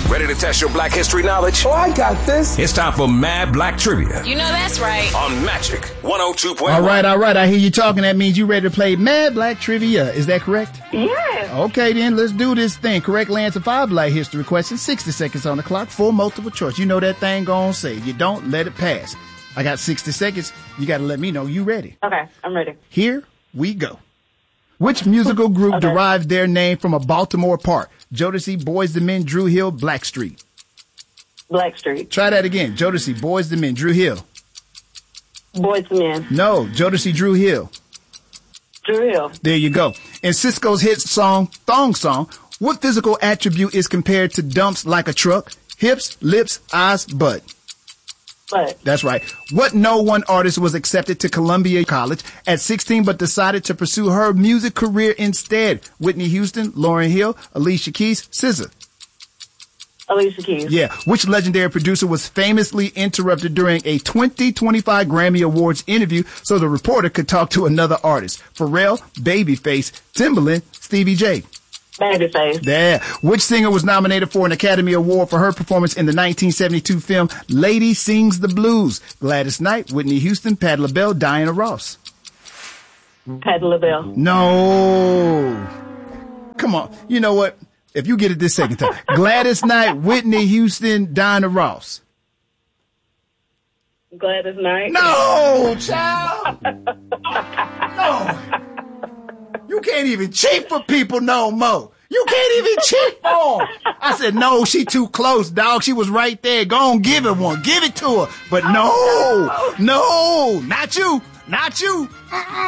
Ready to test your Black history knowledge? Oh, I got this. It's time for Mad Black Trivia. You know that's right. On Magic 102.1. All right. I hear you talking. That means you ready to play Mad Black Trivia. Is that correct? Yes. Okay, then let's do this thing. Correctly answer 5 Black history questions, 60 seconds on the clock, for multiple choice. You know that thing gonna say. You don't let it pass. I got 60 seconds. You got to let me know you ready. Okay, I'm ready. Here we go. Which musical group derived their name from a Baltimore park? Jodeci, Boyz II Men, Drew Hill, Blackstreet. Blackstreet. Try that again. Jodeci, Boyz II Men, Drew Hill. Boyz II Men. No, Jodeci, Drew Hill. Drew Hill. There you go. In Cisco's hit song, Thong Song, what physical attribute is compared to dumps like a truck? Hips, lips, eyes, butt. Butt. That's right. What no one artist was accepted to Columbia College at 16 but decided to pursue her music career instead? Whitney Houston, Lauryn Hill, Alicia Keys, SZA. Alicia Keys. Yeah. Which legendary producer was famously interrupted during a 2025 Grammy Awards interview so the reporter could talk to another artist? Pharrell, Babyface, Timbaland, Stevie J. Babyface. Yeah. Which singer was nominated for an Academy Award for her performance in the 1972 film Lady Sings the Blues? Gladys Knight, Whitney Houston, Patti LaBelle, Diana Ross. Patti LaBelle. No. Come on. You know what? If you get it this second time. Gladys Knight, Whitney Houston, Diana Ross. Gladys Knight. No, child. No. You can't even cheat for people no more. You can't even cheat for 'em. I said, no, she too close, dog. She was right there. Go on, give it one. Give it to her. But no, not you. Not you.